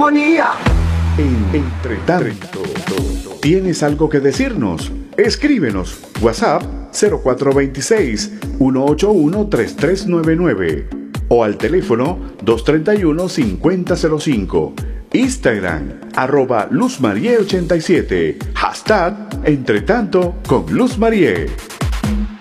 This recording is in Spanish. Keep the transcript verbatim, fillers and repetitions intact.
armonía. Entre tanto, ¿tienes algo que decirnos? Escríbenos. WhatsApp cero cuatro dos seis, uno ocho uno, tres tres nueve nueve o al teléfono dos tres uno, cinco cero cero cinco. Instagram, arroba Luz Marie ochenta y siete. Hashtag Entre Tanto con Luz Marie.